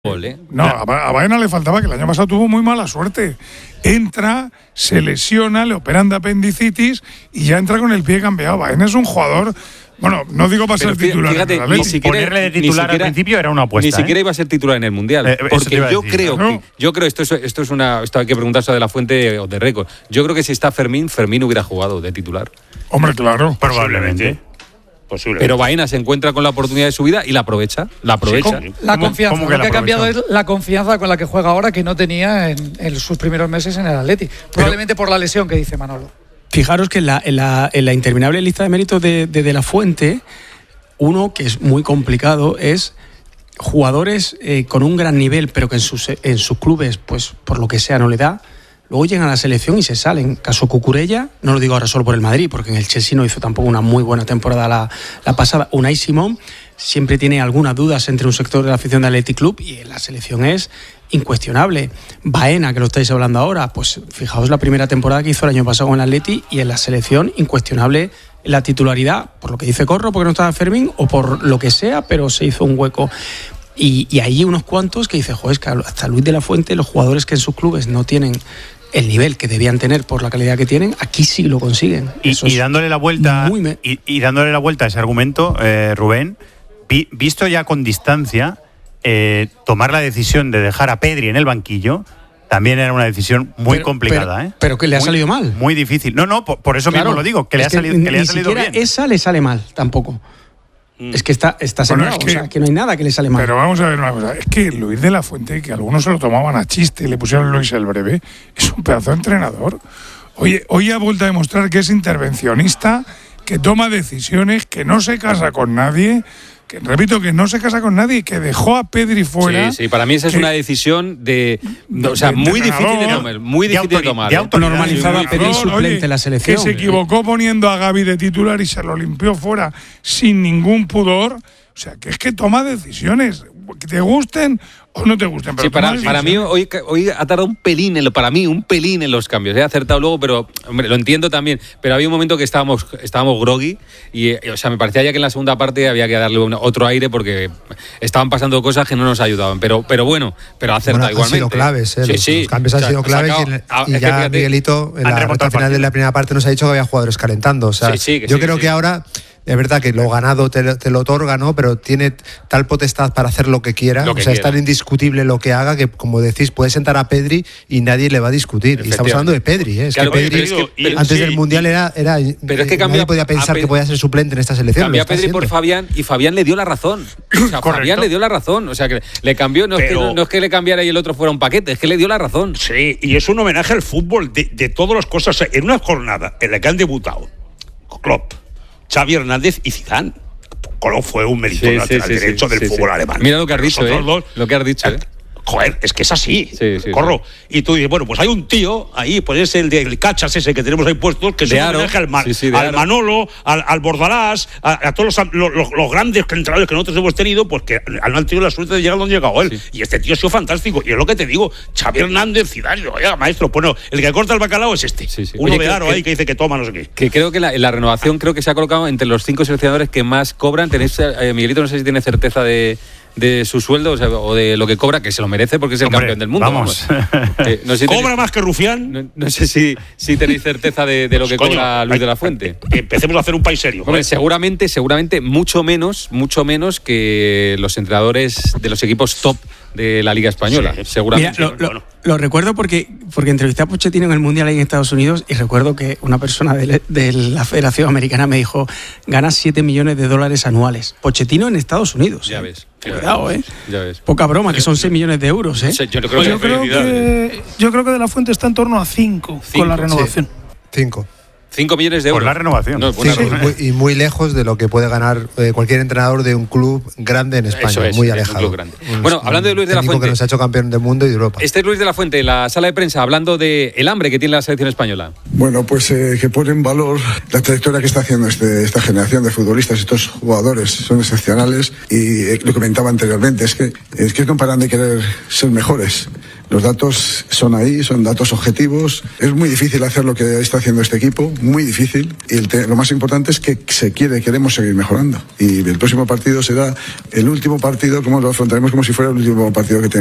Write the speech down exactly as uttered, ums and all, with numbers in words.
¿eh? No, a Baena le faltaba, que el año pasado tuvo muy mala suerte. Entra, se lesiona, le operan de apendicitis y ya entra con el pie cambiado. Baena es un jugador, bueno, no digo para ser titular. Fíjate, en el ni siquiera, ponerle de titular siquiera, al principio era una apuesta. Ni siquiera ¿eh? iba a ser titular en el Mundial. Eh, porque yo decir, creo, ¿no? que, yo creo esto es, esto es una, esto hay que preguntarse de la fuente o de récord. Yo creo que si está Fermín, Fermín hubiera jugado de titular. Hombre, claro. Probablemente. Posiblemente. Pero Baena se encuentra con la oportunidad de su vida y la aprovecha. La aprovecha. Sí, la ¿Cómo- confianza. cómo que Lo que la ha cambiado es aprovechó? la confianza con la que juega ahora, que no tenía en, en sus primeros meses en el Atleti. Probablemente por la lesión que dice Manolo. Fijaros que en la, en la, en la interminable lista de méritos de, de, de la Fuente, uno que es muy complicado es jugadores eh, con un gran nivel, pero que en sus, en sus clubes, pues por lo que sea, no le da. Luego llegan a la selección y se salen. Caso Cucurella, no lo digo ahora solo por el Madrid, porque en el Chelsea no hizo tampoco una muy buena temporada la, la pasada. Unai Simón siempre tiene algunas dudas entre un sector de la afición del Athletic Club y en la selección es incuestionable. Baena, que lo estáis hablando ahora, pues fijaos la primera temporada que hizo el año pasado con el Atleti y en la selección incuestionable la titularidad, por lo que dice Corro, porque no estaba Fermín, o por lo que sea, pero se hizo un hueco. Y, y hay unos cuantos que dice, joder, es que hasta Luis de la Fuente, los jugadores que en sus clubes no tienen el nivel que debían tener por la calidad que tienen, aquí sí lo consiguen. Y, y dándole la vuelta me... y, y dándole la vuelta a ese argumento, eh, Rubén, vi, visto ya con distancia, eh, tomar la decisión de dejar a Pedri en el banquillo también era una decisión muy pero, complicada, pero, ¿eh? Pero que le ha muy, salido mal. Muy difícil. No, no, por, por eso claro, mismo lo digo, que le ha que salido, que le ha ni salido siquiera bien. esa le sale mal tampoco. Mm. Es que está, está Bueno, sembrado, es que, o sea, que no hay nada que le sale mal. Pero vamos a ver una cosa, es que Luis de la Fuente, que algunos se lo tomaban a chiste y le pusieron Luis el Breve, es un pedazo de entrenador. Oye, hoy ha vuelto a demostrar que es intervencionista, que toma decisiones, que no se casa con nadie, que repito, que no se casa con nadie, que dejó a Pedri fuera. Sí, sí, para mí esa es que, una decisión de, o sea, de muy difícil de entrenador, tomar, muy de difícil de autori- tomar. de ¿eh? autoridad. Normalizado a Pedri Oye, suplente en la selección. Que se equivocó poniendo a Gavi de titular y se lo limpió fuera sin ningún pudor. O sea, que es que toma decisiones, que te gusten o no te gusten. Pero Sí, para, toma para mí hoy, hoy ha tardado un pelín, en lo, para mí un pelín en los cambios. He acertado luego, pero hombre, lo entiendo también. Pero había un momento que estábamos, estábamos groggy y, o sea, me parecía ya que en la segunda parte había que darle un, otro aire porque estaban pasando cosas que no nos ayudaban. Pero, pero bueno, pero ha acertado bueno, igualmente. Han sido claves, ¿eh? Sí, los, sí. los cambios han O sea, sido claves sacado, y, en- ah, y es ya que fíjate, Miguelito en han la remontado recta el final de partido. la primera parte nos ha dicho que había jugadores calentando. O sea, Sí, sí, que yo sí, creo sí. que ahora es verdad que lo ganado te, lo- te lo otorga, ¿no? Pero tiene tal potestad para hacer lo que quiera. Lo que o sea, es quiera. tan indiscutible lo que haga que, como decís, puede sentar a Pedri y nadie le va a discutir. Y estamos hablando de Pedri, ¿eh? Es Claro, que oye, Pedri, pero es que- antes sí, del Mundial era, era pero es que eh, cambia nadie podía a pensar Pedri- que podía ser suplente en esta selección. Cambió lo a está Pedri por siendo. Fabián y Fabián le dio la razón. O sea, Fabián le dio la razón. O sea, que le cambió, no, es que, Pero- no, no es que le cambiara y el otro fuera un paquete, es que le dio la razón. Sí, y es un homenaje al fútbol de, de todas las cosas. En una jornada en la que han debutado Klopp, Xavi Hernández y Zidane. Klopp fue un mérito Sí, lateral sí, sí, derecho sí, del sí, fútbol sí. alemán. Mira lo que has dicho, Nosotros ¿eh? dos, Lo que has dicho, ¿eh? Joder, es que es así. Sí, sí, Corro. Y tú dices, bueno, pues hay un tío ahí, pues es el del Cachas ese que tenemos ahí puestos, que es De un Aro. homenaje al, Ma- Sí, sí, de al Aro. Manolo, al, al Bordalás, a, a todos los, los, los- los grandes entrenadores que nosotros hemos tenido, pues que han han tenido la suerte de llegar donde ha llegado él. Sí. Y este tío ha sido fantástico. Y es lo que te digo, Xavi Hernández, Zidane, oiga, maestro, bueno, el que corta el bacalao es este. Sí, sí. Uno Oye, de que- Aro que- ahí que dice que toma no sé qué. Que creo que la, la renovación creo que se ha colocado entre los cinco seleccionadores que más cobran. Tenéis, eh, Miguelito, no sé si tiene certeza de, de su sueldo, o, sea, o de lo que cobra, que se lo merece porque es el Hombre, campeón del mundo. vamos. Eh, no sé si Cobra tenéis, más que Rufián. no, no sé si, si tenéis certeza de, de lo que Coño, cobra Luis hay- de la Fuente. Empecemos a hacer un país serio. Hombre, joder. seguramente, seguramente mucho menos, mucho menos que los entrenadores de los equipos top de la Liga Española. Sí. Seguramente. Mira, lo, lo- bueno. lo recuerdo porque, porque entrevisté a Pochettino en el Mundial ahí en Estados Unidos y recuerdo que una persona de, de la Federación Americana me dijo, ganas siete millones de dólares anuales. Pochettino en Estados Unidos. Ya ¿eh? ves. ya Cuidado, ves, ¿eh? Ya ves. Poca broma, que son seis millones de euros, ¿eh? No sé, yo creo que Yo creo que, yo creo que De la Fuente está en torno a cinco Cinco, con la renovación. Cinco. cinco millones de euros. Por la renovación. No, por una Sí, sí, renovación. muy- y muy lejos de lo que puede ganar eh, cualquier entrenador de un club grande en España, Eso es, muy es un alejado. club grande. Un- Bueno, hablando de Luis de la técnico Fuente. que nos ha hecho campeón del mundo y de Europa. Este es Luis de la Fuente, en la sala de prensa, hablando de el hambre que tiene la selección española. Bueno, pues eh, que pone en valor la trayectoria que está haciendo este, esta generación de futbolistas. Estos jugadores son excepcionales y eh, lo comentaba anteriormente, es que, es que no paran de querer ser mejores. Los datos son ahí, son datos objetivos. Es muy difícil hacer lo que está haciendo este equipo, muy difícil. Y el te- lo más importante es que se quiere, queremos seguir mejorando. Y el próximo partido será el último partido, como lo afrontaremos como si fuera el último partido que tenemos.